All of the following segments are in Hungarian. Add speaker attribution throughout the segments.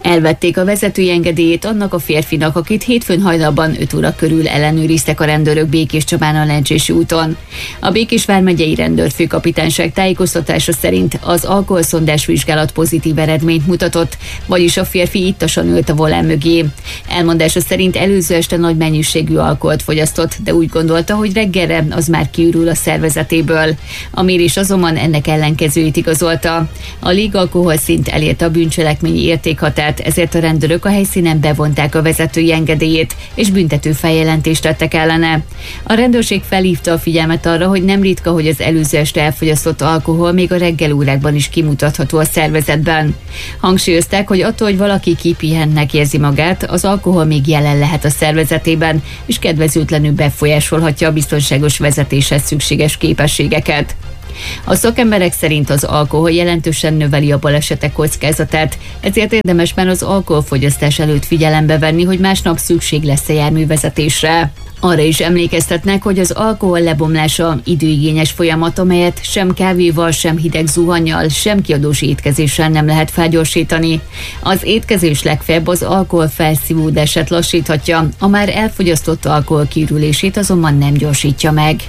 Speaker 1: Elvették a vezetői engedélyét annak a férfinak, akit hétfőn hajnalban 5 óra körül ellenőriztek a rendőrök Békés Csabán a Lencsési úton. A Békés vármegyei rendőrfőkapitányság tájékoztatása szerint az alkoholszondás vizsgálat pozitív eredményt mutatott, vagyis a férfi ittasan ült a volán mögé. Elmondása szerint előző este nagy mennyiségű alkoholt fogyasztott, de úgy gondolta, hogy reggelre az már kiürül a szervezetéből. A mérés azonban ennek ellenkezőjét igazolta. A légalkoholszint elérte a bűncselekményi értékhatárt, ezért a rendőrök a helyszínen bevonták a vezetői engedélyét, és büntető feljelentést tettek ellene. A rendőrség felhívta a figyelmet arra, hogy nem ritka, hogy az előző este elfogyasztott alkohol még a reggel órákban is kimutatható a szervezetben. Hangsúlyozták, hogy attól, hogy valaki kipihennek érzi magát, az alkohol még jelen lehet a szervezetében, és kedvezőtlenül befolyásolhatja a biztonságos vezetéshez szükséges képességeket. A szakemberek szerint az alkohol jelentősen növeli a balesetek kockázatát, ezért érdemes már az alkoholfogyasztás előtt figyelembe venni, hogy másnap szükség lesz a járművezetésre. Arra is emlékeztetnek, hogy az alkohol lebomlása időigényes folyamat, amelyet sem kávéval, sem hideg zuhannyal, sem kiadós étkezéssel nem lehet felgyorsítani. Az étkezés legfeljebb az alkohol felszívódását lassíthatja, a már elfogyasztott alkohol kiürülését azonban nem gyorsítja meg.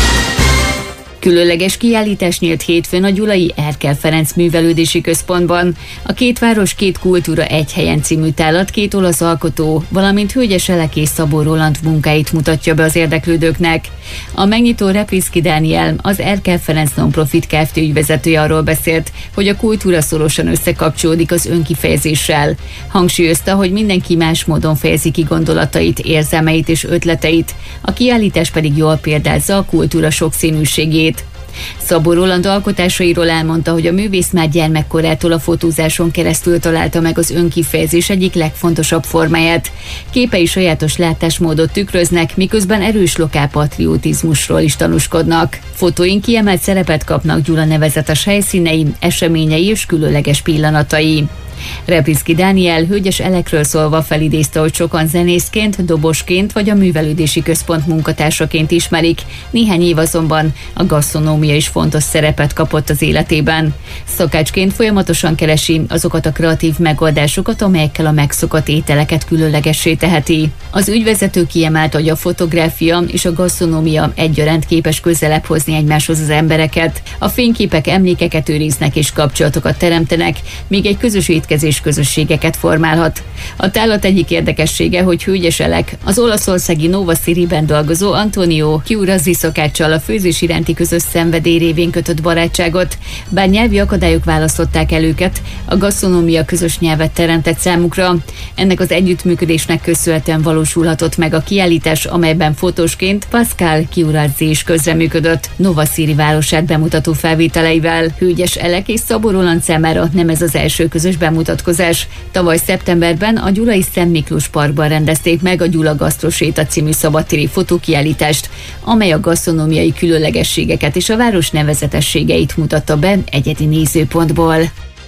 Speaker 1: Különleges kiállítás nyílt hétfőn a gyulai Erkel Ferenc Művelődési Központban. A Két város, két kultúra egy helyen című tárlat két olasz alkotó, valamint Hölgyes Elek és Szabó Roland munkáit mutatja be az érdeklődőknek. A megnyitó Repiszki Dániel, az Erkel Ferenc Non-Profit Kft. Ügyvezetője arról beszélt, hogy a kultúra szorosan összekapcsolódik az önkifejezéssel. Hangsúlyozta, hogy mindenki más módon fejezi ki gondolatait, érzelmeit és ötleteit, a kiállítás pedig jól példázza a kultúra sokszínűségét. Szabó Roland alkotásairól elmondta, hogy a művész már gyermekkorától a fotózáson keresztül találta meg az önkifejezés egyik legfontosabb formáját. Képei sajátos látásmódot tükröznek, miközben erős lokálpatriotizmusról is tanúskodnak. Fotóink kiemelt szerepet kapnak Gyula nevezetes helyszínei, eseményei és különleges pillanatai. Repiszki Dániel Hölgyes Elekről szólva felidézte, hogy sokan zenészként, dobosként vagy a művelődési központ munkatársaként ismerik, néhány év azonban a gasztronómia is fontos szerepet kapott az életében. Szakácsként folyamatosan keresi azokat a kreatív megoldásokat, amelyekkel a megszokott ételeket különlegessé teheti. Az ügyvezető kiemelte, hogy a fotográfia és a gasztronómia egyaránt képes közelebb hozni egymáshoz az embereket. A fényképek emlékeket őriznek és kapcsolatokat teremtenek, míg egy közös étkezés közösségeket formálhat. A tárlat egyik érdekessége, hogy Hölgyes Elek, az olaszországi Nova City-ben dolgozó Antonio Chiurazzi szakáccsal a főzés iránti közös szenvedély révén kötött barátságot. Bár nyelvi akadályok választották el őket, a gasztronómia közös nyelvet teremtett számukra. Ennek az együttműködésnek köszönhetően valósulhatott meg a kiállítás, amelyben fotósként Pascal Chiurazzi is közreműködött Nova City városát bemutató felvételeivel. Hölgyes Elek és Szabó Roland számára nem ez az első közös bemutatkozás. Tavaly szeptemberben a gyulai Szent Miklós Parkban rendezték meg a Gyula Gasztroséta című szabadtéri fotókiállítást, amely a gasztronómiai különlegességeket és a város nevezetességeit mutatta be egyedi nézőpontból.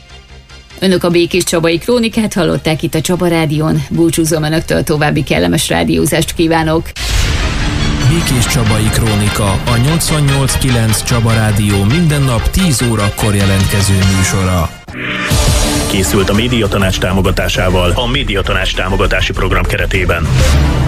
Speaker 1: Önök a Békés Csabai Krónikát hallották itt a Csaba Rádión. Búcsúzom önöktől, további kellemes rádiózást kívánok!
Speaker 2: Békés Csabai Krónika, a 88.9 Csaba Rádió minden nap 10 órakor jelentkező műsora.
Speaker 3: Készült a Médiatanács támogatásával a Médiatanács támogatási program keretében.